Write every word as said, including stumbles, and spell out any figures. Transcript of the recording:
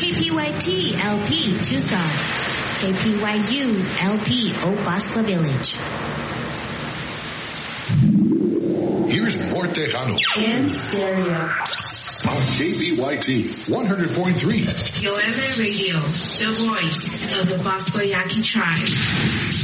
K P Y T L P Tucson, K P Y U L P Opascua Village. Here's Mort Tejano. In stereo. On K B Y T one hundred point three. Yo M A Radio, the voice of the Bosco Yaqui tribe.